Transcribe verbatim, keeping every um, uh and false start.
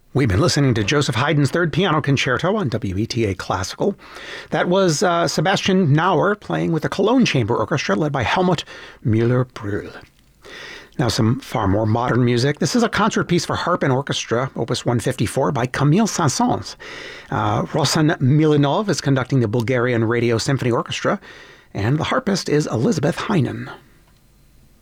We've been listening to Joseph Haydn's Third Piano Concerto on W E T A Classical. That was uh, Sebastian Nauer playing with the Cologne Chamber Orchestra led by Helmut Müller-Brühl. Now some far more modern music. This is a concert piece for harp and orchestra, Opus one fifty-four by Camille Saint-Saëns. Uh, Rosan Milanov is conducting the Bulgarian Radio Symphony Orchestra, and the harpist is Elizabeth Heinen.